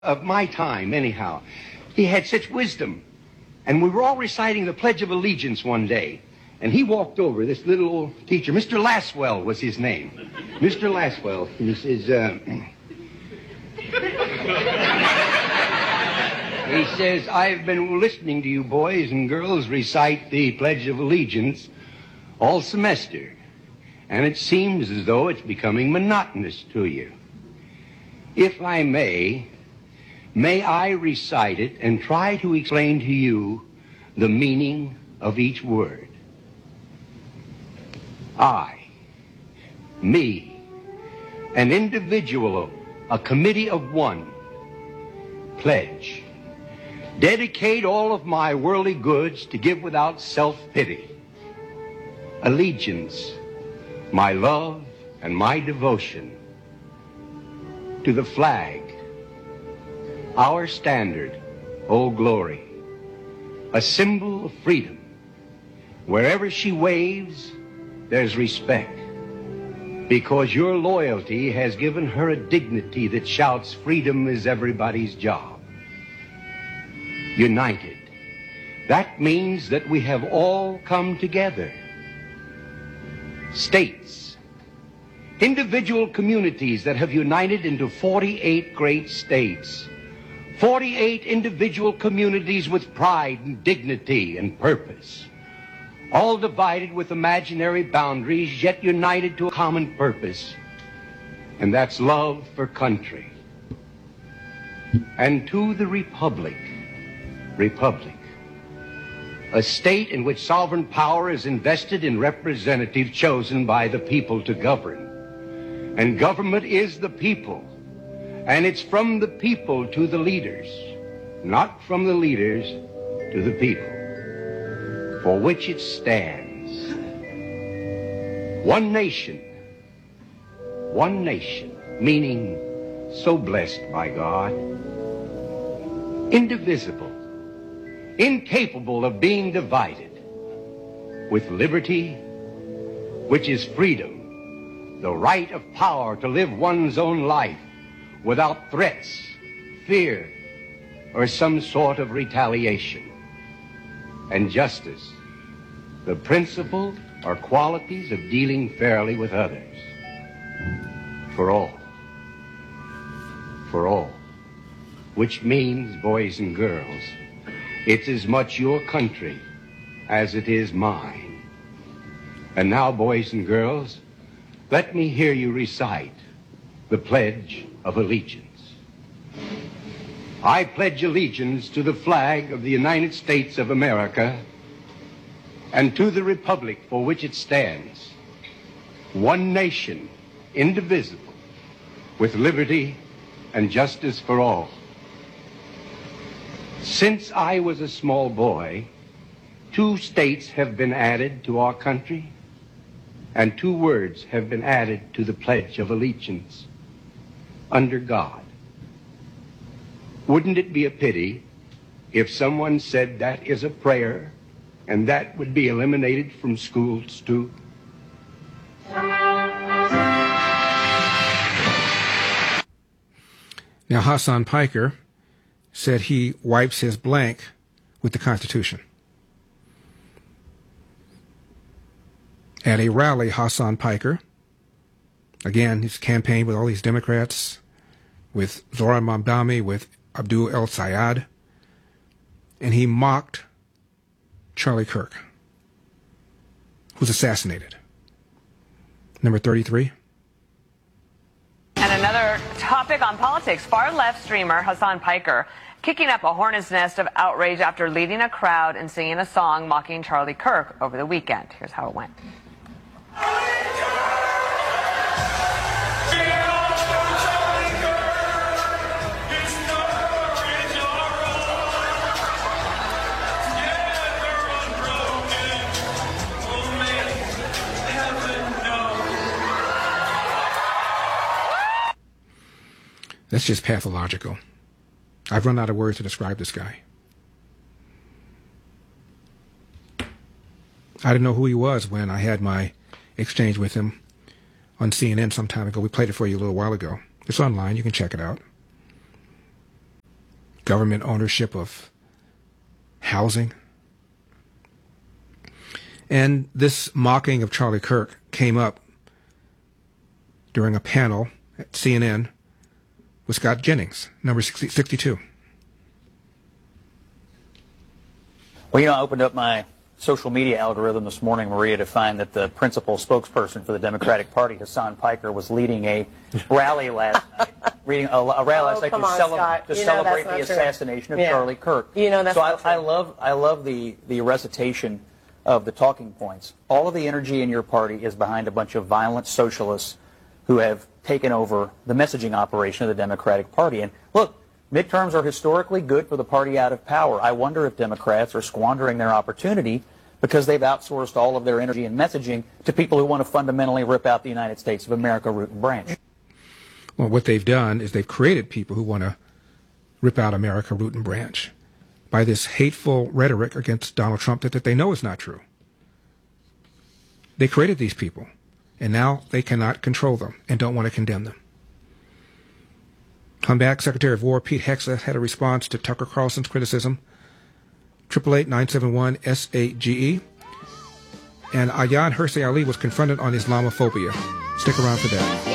of my time, anyhow. He had such wisdom. And we were all reciting the Pledge of Allegiance one day. And he walked over, this little old teacher, Mr. Laswell was his name. Mr. Laswell, and he says, he says, I've been listening to you boys and girls recite the Pledge of Allegiance all semester. And it seems as though it's becoming monotonous to you. If I may I recite it and try to explain to you the meaning of each word. I, me, an individual, a committee of one, pledge, dedicate all of my worldly goods to give without self-pity. Allegiance, my love and my devotion to the flag, our standard, Old Glory, a symbol of freedom. Wherever she waves, there's respect, because your loyalty has given her a dignity that shouts freedom is everybody's job. United. That means that we have all come together. States, individual communities that have united into 48 great states. 48 individual communities with pride and dignity and purpose. All divided with imaginary boundaries, yet united to a common purpose. And that's love for country. And to the Republic, a state in which sovereign power is invested in representatives chosen by the people to govern. And government is the people. And it's from the people to the leaders, not from the leaders to the people, for which it stands. One nation, meaning so blessed by God, indivisible, incapable of being divided, with liberty, which is freedom, the right of power to live one's own life, without threats, fear, or some sort of retaliation. And justice, the principle or qualities of dealing fairly with others. For all, which means, boys and girls, it's as much your country as it is mine. And now, boys and girls, let me hear you recite the Pledge of Allegiance. I pledge allegiance to the flag of the United States of America and to the republic for which it stands, one nation, indivisible, with liberty and justice for all. Since I was a small boy, 2 states have been added to our country, and 2 words have been added to the Pledge of Allegiance. Under God. Wouldn't it be a pity if someone said that is a prayer and that would be eliminated from schools too? Now, Hassan Piker said he wipes his blank with the Constitution. At a rally, Hassan Piker, again, his campaign with all these Democrats, with Zohran Mamdani, with Abdul El Sayed, and he mocked Charlie Kirk, who was assassinated. Number 33. And another topic on politics, far-left streamer Hassan Piker kicking up a hornet's nest of outrage after leading a crowd and singing a song mocking Charlie Kirk over the weekend. Here's how it went. That's just pathological. I've run out of words to describe this guy. I didn't know who he was when I had my exchange with him on CNN some time ago. We played it for you a little while ago. It's online. You can check it out. government ownership of housing. And this mocking of Charlie Kirk came up during a panel at CNN with Scott Jennings, number 62. Well, I opened up my social media algorithm this morning, Maria, to find that the principal spokesperson for the Democratic Party, Hasan Piker, was leading a rally last night, a rally last night to celebrate the assassination of Charlie Kirk. That's so not true. I love the recitation of the talking points. All of the energy in your party is behind a bunch of violent socialists who have taken over the messaging operation of the Democratic Party. And look, midterms are historically good for the party out of power. I wonder if Democrats are squandering their opportunity because they've outsourced all of their energy and messaging to people who want to fundamentally rip out the United States of America root and branch. Well, what they've done is they've created people who want to rip out America root and branch by this hateful rhetoric against Donald Trump that they know is not true. They created these people, and now they cannot control them and don't want to condemn them. Come back, Secretary of War Pete Hegseth had a response to Tucker Carlson's criticism. 888-971-SAGE. And Ayaan Hirsi Ali was confronted on Islamophobia. Stick around for that.